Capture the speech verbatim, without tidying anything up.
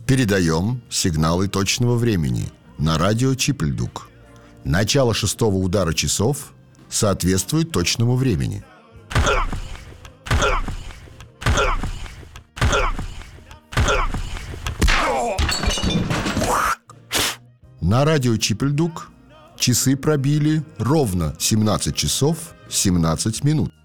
Передаем сигналы точного времени на радио Чипельдук. Начало шестого удара часов соответствует точному времени. На радио Чипельдук часы пробили ровно семнадцать часов семнадцать минут.